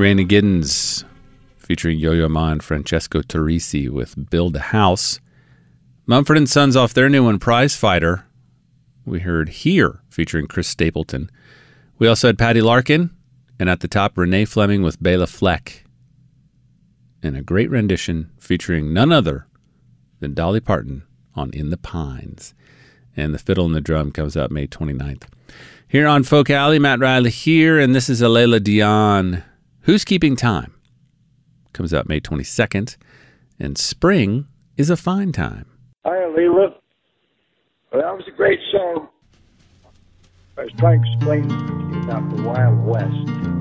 Raina Giddens featuring Yo-Yo Ma and Francesco Turrisi with Build a House. Mumford & Sons off their new one, Prize Fighter. We heard Here featuring Chris Stapleton. We also had Patty Larkin, and at the top, Renee Fleming with Bela Fleck. And a great rendition featuring none other than Dolly Parton on In the Pines. And the fiddle and the drum comes out May 29th. Here on Folk Alley, Matt Riley here, and this is Alela Dion. Who's Keeping Time? Comes out May 22nd. And Spring is a Fine Time. Hi, Alela. Well, that was a great song. I was trying to explain to you about the Wild West.